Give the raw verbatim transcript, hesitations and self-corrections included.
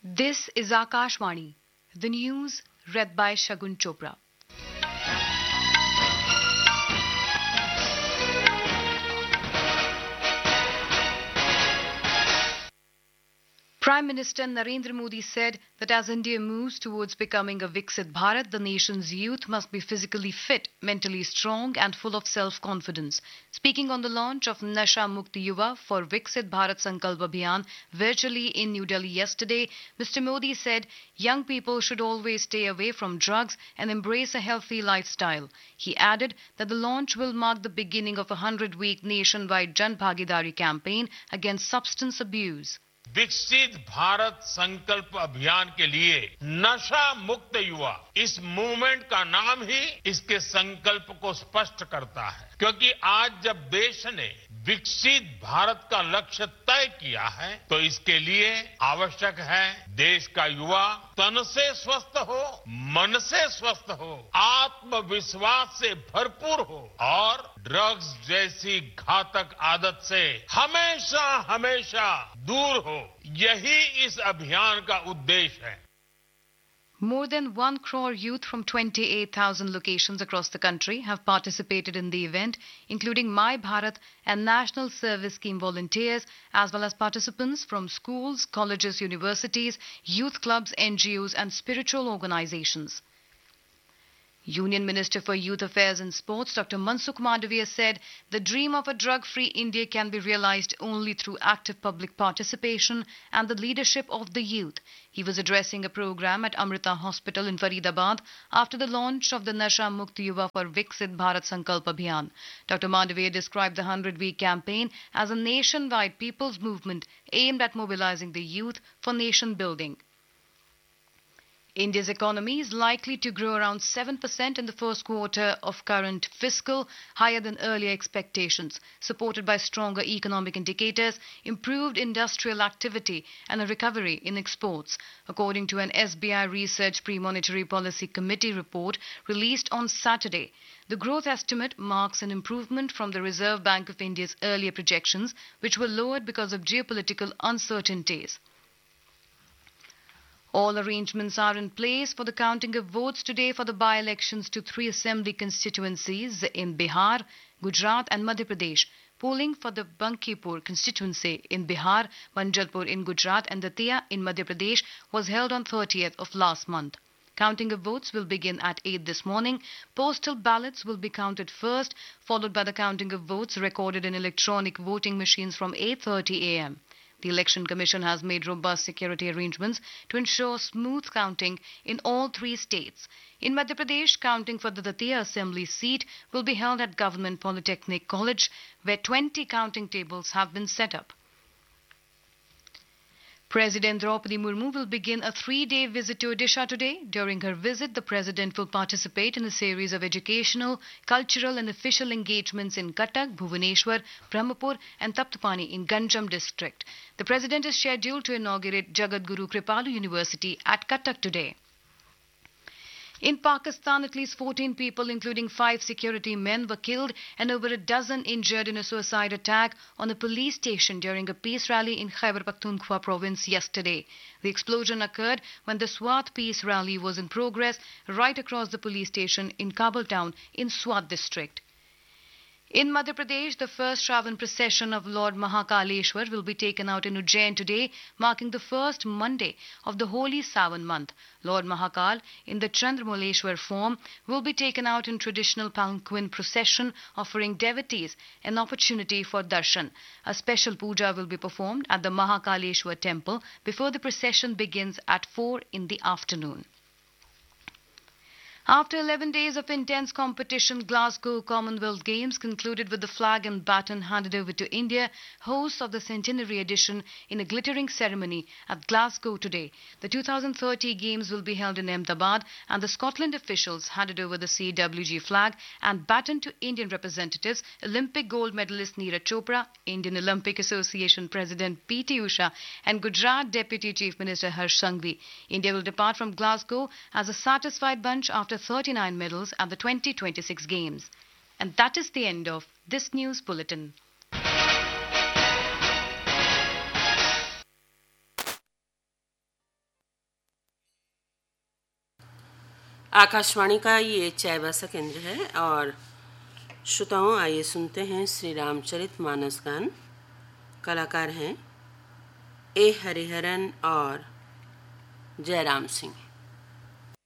This is Akashvani, the news read by Shagun Chopra. Prime Minister Narendra Modi said that as India moves towards becoming a Viksit Bharat, the nation's youth must be physically fit, mentally strong and full of self-confidence. Speaking on the launch of Nasha Mukti Yuva for Viksit Bharat Sankalp Abhiyan virtually in New Delhi yesterday, Mister Modi said young people should always stay away from drugs and embrace a healthy lifestyle. He added that the launch will mark the beginning of a hundred-week nationwide Jan Bhagidari campaign against substance abuse. विकसित भारत संकल्प अभियान के लिए नशा मुक्त युवा इस movement का नाम ही इसके संकल्प को स्पष्ट करता है, क्योंकि आज जब देश ने विकसित भारत का लक्ष्य तय किया है तो इसके लिए आवश्यक है देश का युवा तन से स्वस्थ हो, मन से स्वस्थ हो, आत्मविश्वास से भरपूर हो और ड्रग्स जैसी घातक आदत से हमेशा हमेशा दूर हो। यही इस अभियान का उद्देश्य है। More than one crore youth from twenty-eight thousand locations across the country have participated in the event, including My Bharat and National Service Scheme volunteers, as well as participants from schools, colleges, universities, youth clubs, N G Os and spiritual organizations. Union Minister for Youth Affairs and Sports, Doctor Mansukh Mandavia said the dream of a drug-free India can be realized only through active public participation and the leadership of the youth. He was addressing a program at Amrita Hospital in Faridabad after the launch of the Nasha Mukti Yuva for Viksit Bharat Sankalp Abhiyan. Doctor Mandavia described the hundred-week campaign as a nationwide people's movement aimed at mobilizing the youth for nation building. India's economy is likely to grow around seven percent in the first quarter of current fiscal, higher than earlier expectations, supported by stronger economic indicators, improved industrial activity and a recovery in exports, according to an S B I Research Pre-Monetary Policy Committee report released on Saturday. The growth estimate marks an improvement from the Reserve Bank of India's earlier projections, which were lowered because of geopolitical uncertainties. All arrangements are in place for the counting of votes today for the by-elections to three assembly constituencies in Bihar, Gujarat and Madhya Pradesh. Polling for the Bankipur constituency in Bihar, Manjalpur in Gujarat and Datia in Madhya Pradesh was held on thirtieth of last month. Counting of votes will begin at eight this morning. Postal ballots will be counted first, followed by the counting of votes recorded in electronic voting machines from eight thirty a m The Election Commission has made robust security arrangements to ensure smooth counting in all three states. In Madhya Pradesh, counting for the Datia Assembly seat will be held at Government Polytechnic College, where twenty counting tables have been set up. President Draupadi Murmu will begin a three-day visit to Odisha today. During her visit, the President will participate in a series of educational, cultural and official engagements in Cuttack, Bhubaneswar, Brahmapur and Taptapani in Ganjam district. The President is scheduled to inaugurate Jagadguru Kripalu University at Cuttack today. In Pakistan, at least fourteen people, including five security men, were killed and over a dozen injured in a suicide attack on a police station during a peace rally in Khyber Pakhtunkhwa province yesterday. The explosion occurred when the Swat peace rally was in progress right across the police station in Kabul town in Swat district. In Madhya Pradesh, the first Shravan procession of Lord Mahakaleshwar will be taken out in Ujjain today, marking the first Monday of the holy Sawan month. Lord Mahakal, in the Chandramoleshwar form, will be taken out in traditional palanquin procession, offering devotees an opportunity for darshan. A special puja will be performed at the Mahakaleshwar temple before the procession begins at four in the afternoon. After eleven days of intense competition, Glasgow Commonwealth Games concluded with the flag and baton handed over to India, hosts of the centenary edition, in a glittering ceremony at Glasgow today. The two thousand thirty Games will be held in Ahmedabad, and the Scotland officials handed over the C W G flag and baton to Indian representatives, Olympic gold medalist Neeraj Chopra, Indian Olympic Association President P T Usha and Gujarat Deputy Chief Minister Harsh Sanghvi. India will depart from Glasgow as a satisfied bunch after thirty-nine medals at the twenty twenty-six Games. And that is the end of this news bulletin. Akashvani का ये चाईबासा केंद्र है और श्रोताओं आइए सुनते हैं श्री रामचरित मानस गान। कलाकार हैं ए हरिहरन और जयराम सिंह।